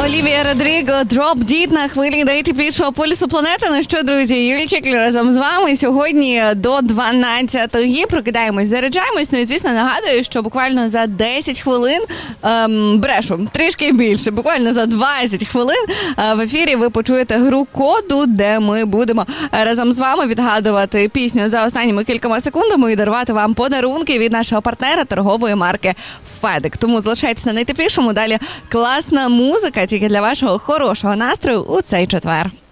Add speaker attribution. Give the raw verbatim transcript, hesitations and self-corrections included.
Speaker 1: Олівія Родріго, Drop Dead на хвилі найтеплішого полюсу планети. Ну що, друзі, Юлія Чеклі разом з вами. Сьогодні до дванадцятої прокидаємось, заряджаємось. Ну і, звісно, нагадую, що буквально за десять хвилин, ем, брешу, трішки більше, буквально за двадцять хвилин е, в ефірі ви почуєте гру коду, де ми будемо разом з вами відгадувати пісню за останніми кількома секундами і дарувати вам подарунки від нашого партнера торгової марки Федик. Тому залишайтесь на найтеплішому. Далі класна музика тільки для вашого хорошого настрою у цей четвер.